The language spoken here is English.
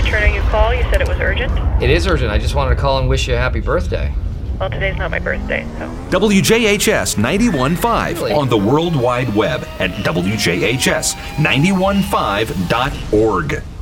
returning your call. You said it was urgent? It is urgent. I just wanted to call and wish you a happy birthday. Well, today's not my birthday, so... WJHS 91.5 Really? on the World Wide Web at WJHS915.org.